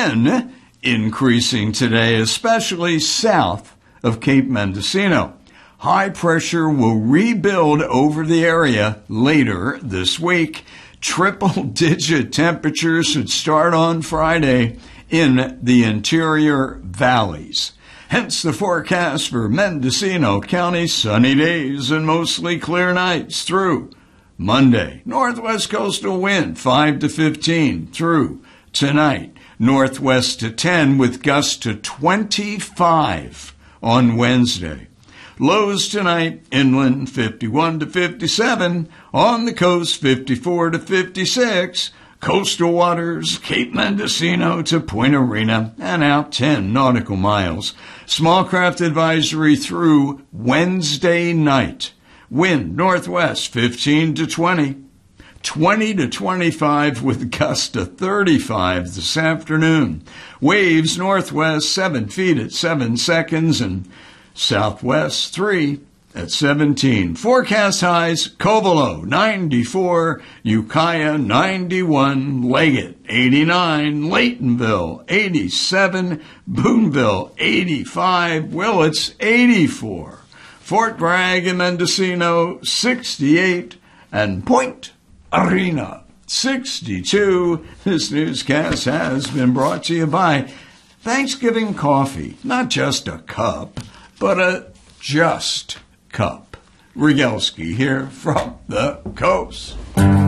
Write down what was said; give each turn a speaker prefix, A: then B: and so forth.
A: again increasing today, especially south of Cape Mendocino. High pressure will rebuild over the area later this week. Triple-digit temperatures should start on Friday in the interior valleys. Hence the forecast for Mendocino County: sunny days and mostly clear nights through Monday. Northwest coastal wind 5 to 15 through tonight. Northwest to 10 with gusts to 25 on Wednesday. Lows tonight, inland 51 to 57, on the coast 54 to 56, coastal waters Cape Mendocino to Point Arena and out 10 nautical miles. Small craft advisory through Wednesday night. Wind northwest 15 to 20, 20 to 25 with gusts to 35 this afternoon. Waves northwest 7 feet at 7 seconds and southwest 3 at 17. Forecast highs: Covelo 94, Ukiah 91, Leggett 89, Laytonville 87, Boonville 85, Willits 84, Fort Bragg and Mendocino 68, and Point Arena 62. This newscast has been brought to you by Thanksgiving Coffee. Not just a cup, but a just cup. Rygelski here from the coast.